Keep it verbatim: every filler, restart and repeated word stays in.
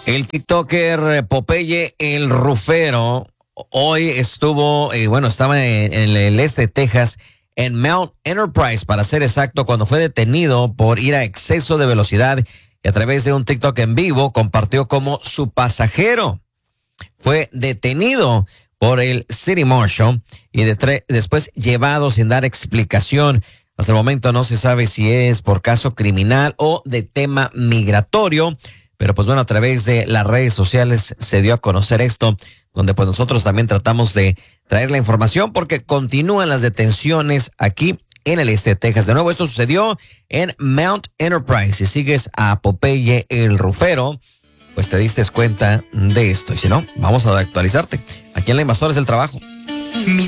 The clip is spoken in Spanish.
El TikToker Popeye el Rufero hoy estuvo, eh, bueno, estaba en, en el este de Texas, en Mount Enterprise, para ser exacto, cuando fue detenido por ir a exceso de velocidad y a través de un TikTok en vivo compartió como su pasajero fue detenido por el City Marshal y de después llevado sin dar explicación. Hasta el momento no se sabe si es por caso criminal o de tema migratorio, pero pues bueno, a través de las redes sociales se dio a conocer esto, donde pues nosotros también tratamos de traer la información porque continúan las detenciones aquí en el este de Texas. De nuevo, esto sucedió en Mount Enterprise. Si sigues a Popeye el Rufero, pues te diste cuenta de esto. Y si no, vamos a actualizarte. Aquí en La Invasora es el trabajo.